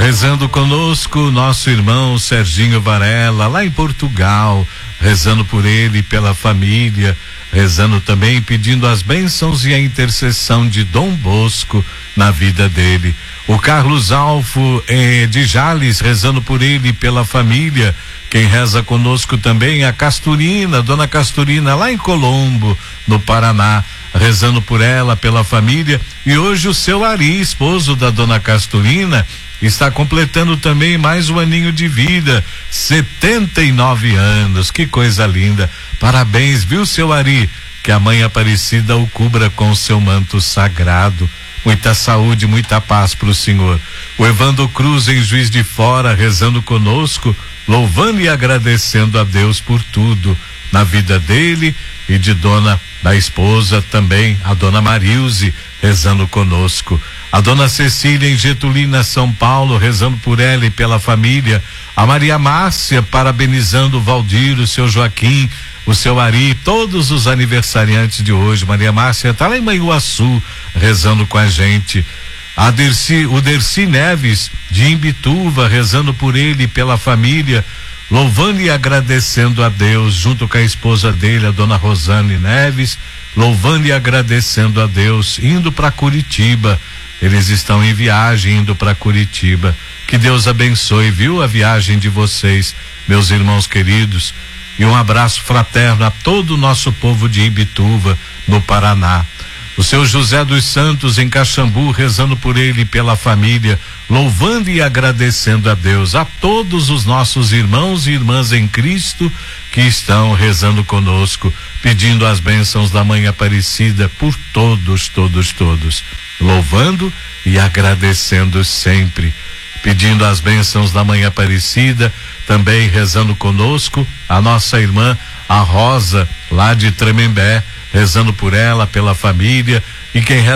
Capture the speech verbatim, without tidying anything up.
Rezando conosco, nosso irmão Serginho Varela, lá em Portugal, rezando por ele e pela família, rezando também, pedindo as bênçãos e a intercessão de Dom Bosco na vida dele. O Carlos Alfo eh, de Jales, rezando por ele e pela família. Quem reza conosco também é a Casturina, Dona Casturina, lá em Colombo, no Paraná, rezando por ela, pela família. E hoje o seu Ari, esposo da Dona Casturina, está completando também mais um aninho de vida, setenta e nove anos, que coisa linda. Parabéns, viu, seu Ari? Que a Mãe Aparecida o cubra com seu manto sagrado. Muita saúde, muita paz para o senhor. O Evandro Cruz em Juiz de Fora, rezando conosco, louvando e agradecendo a Deus por tudo na vida dele e de dona da esposa também, a dona Marilze, rezando conosco. A dona Cecília em Getulina, São Paulo, rezando por ela e pela família. A Maria Márcia parabenizando o Valdir, o seu Joaquim, o seu Ari, todos os aniversariantes de hoje. Maria Márcia está lá em Manhuaçu, rezando com a gente. A Dercy, o Dercy Neves de Imbituva, rezando por ele e pela família, louvando e agradecendo a Deus, junto com a esposa dele, a dona Rosane Neves, louvando e agradecendo a Deus, indo para Curitiba. Eles estão em viagem, indo para Curitiba. Que Deus abençoe, viu, a viagem de vocês, meus irmãos queridos. E um abraço fraterno a todo o nosso povo de Imbituva, no Paraná. O seu José dos Santos em Caxambu, rezando por ele e pela família, louvando e agradecendo a Deus, a todos os nossos irmãos e irmãs em Cristo que estão rezando conosco, pedindo as bênçãos da Mãe Aparecida por todos, todos, todos, louvando e agradecendo sempre, pedindo as bênçãos da Mãe Aparecida, também rezando conosco a nossa irmã, a Rosa, lá de Tremembé, rezando por ela, pela família, e quem reza